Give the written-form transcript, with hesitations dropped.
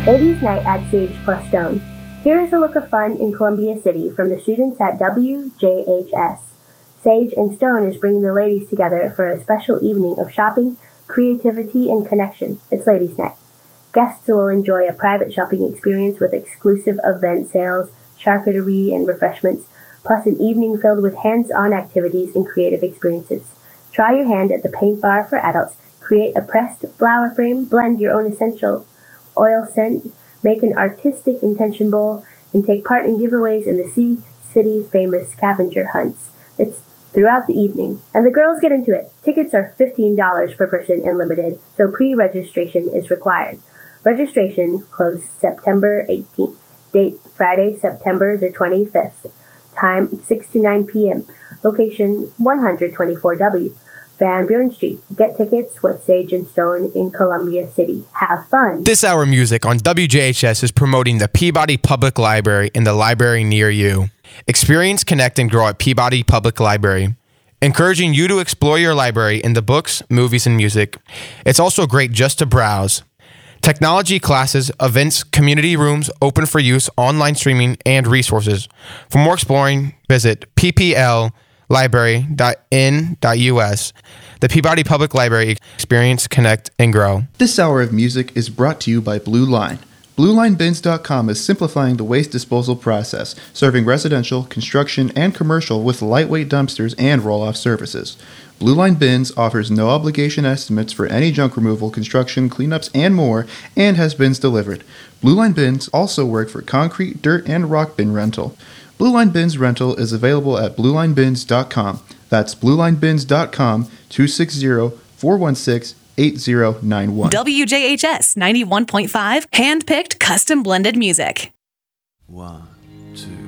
Ladies' Night at Sage plus Stone. Here is a look of fun in Columbia City from the students at WJHS. Sage and Stone is bringing the ladies together for a special evening of shopping, creativity, and connection. It's Ladies' Night. Guests will enjoy a private shopping experience with exclusive event sales, charcuterie, and refreshments, plus an evening filled with hands-on activities and creative experiences. Try your hand at the paint bar for adults. Create a pressed flower frame, blend your own essential oil scent, make an artistic intention bowl, and take part in giveaways in the city's famous scavenger hunts. It's throughout the evening, and the girls get into it. Tickets are $15 per person and limited, so pre-registration is required. Registration closed September 18th. Date Friday, September the 25th. Time 6 to 9 p.m. Location 124W. Van Buren Street. Get tickets with Sage and Stone in Columbia City. Have fun. This hour music on WJHS is promoting the Peabody Public Library in the library near you. Experience, connect, and grow at Peabody Public Library, encouraging you to explore your library in the books, movies, and music. It's also great just to browse. Technology classes, events, community rooms open for use, online streaming, and resources. For more exploring, visit ppllibrary.in.us. The Peabody Public Library. Experience, connect, and grow. This hour of music is brought to you by Blue Line. BlueLineBins.com is simplifying the waste disposal process, serving residential, construction, and commercial with lightweight dumpsters and roll-off services. Blue Line Bins offers no obligation estimates for any junk removal, construction, cleanups, and more, and has bins delivered. Blue Line Bins also work for concrete, dirt, and rock bin rental. Blue Line Bins rental is available at BlueLineBins.com. That's BlueLineBins.com, 260-416-8091. WJHS 91.5, hand-picked, custom blended music. 1, 2